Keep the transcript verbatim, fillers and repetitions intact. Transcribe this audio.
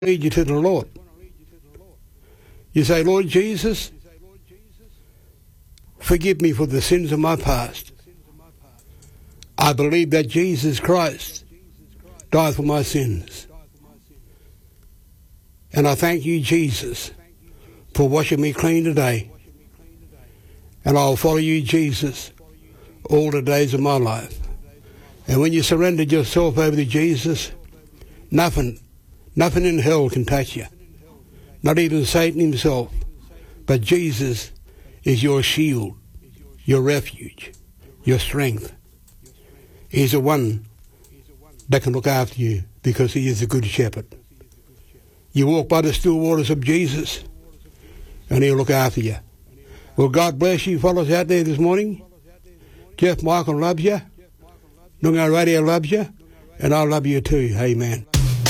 lead you to the Lord. You say, Lord Jesus, forgive me for the sins of my past. I believe that Jesus Christ died for my sins. And I thank you, Jesus, for washing me clean today. And I'll follow you, Jesus, all the days of my life. And when you surrendered yourself over to Jesus, nothing, nothing in hell can touch you. Not even Satan himself. But Jesus is your shield, your refuge, your strength. He's the one that can look after you because he is a good shepherd. You walk by the still waters of Jesus and he'll look after you. Well, God bless you fellows out there this morning. Jeff Michael loves you. Noongar Radio loves you. And I love you too. Amen.